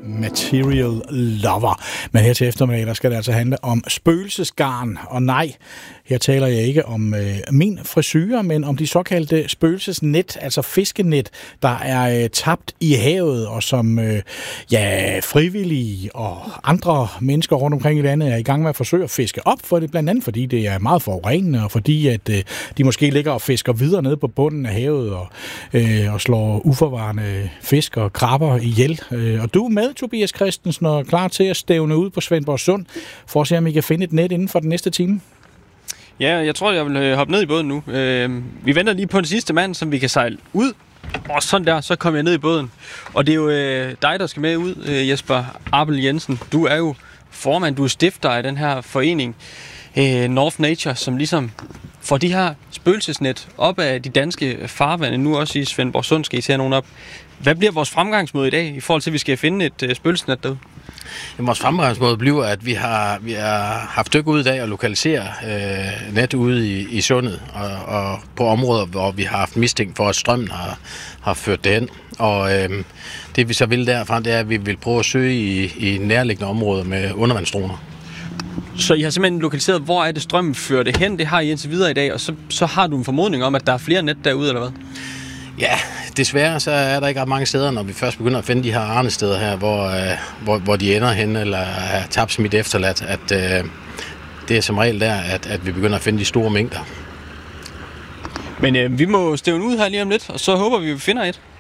Material Lover. Men her til eftermiddag, der skal det altså handle om spøgelsesgarn. Og nej, her taler jeg ikke om min frisyre, men om de såkaldte spøgelsesnet, altså fiskenet, der er tabt i havet, og som frivillige og andre mennesker rundt omkring i landet er i gang med at forsøge at fiske op for det, blandt andet fordi det er meget forurenende, og fordi at de måske ligger og fisker videre nede på bunden af havet og slår uforvarende fisk og krabber ihjel. Og du er med, Tobias Christensen, og klar til at stævne ud på Svendborg Sund for at se, om I kan finde et net inden for den næste time. Ja, jeg tror, jeg vil hoppe ned i båden nu. Vi venter lige på den sidste mand, som vi kan sejle ud. Og sådan der, så kommer jeg ned i båden. Og det er jo dig, der skal med ud, Jesper Abel Jensen. Du er jo formand, du er stifter af den her forening, North Nature, som ligesom får de her spøgelsesnet op af de danske farvande. Nu også i Svendborg Sund skal I tage nogen op. Hvad bliver vores fremgangsmåde i dag, i forhold til, at vi skal finde et spøgelsesnet derude? Vores fremgangsmåde bliver, at vi har haft dyk ud i dag og lokalisere net ude i sundet og på områder, hvor vi har haft mistænkt for, at strømmen har ført det hen. Og det vi så vil derfra, det er, at vi vil prøve at søge i nærliggende områder med undervandsdroner. Så I har simpelthen lokaliseret, hvor er det strømmen fører det hen? Det har I indtil videre i dag, og så har du en formodning om, at der er flere net derude, eller hvad? Ja, desværre så er der ikke ret mange steder, når vi først begynder at finde de her arnesteder her, hvor de ender hen eller er tabt smidt efterladt, at det er som regel der, at vi begynder at finde de store mængder. Men vi må stævne ud her lige om lidt, og så håber vi finder et.